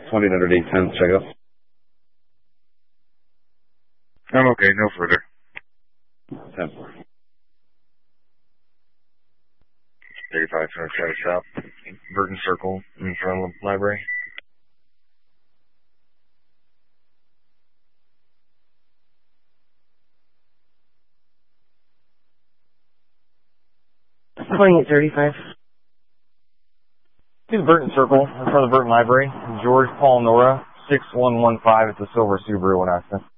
$20.08, check out. I'm okay, no further. 10-4. 35, try to stop. Burton Circle in front of the library. At 35. To the Burton Circle in front of the Burton Library. George Paul Nora, 6115 at the Silver Subaru in Austin.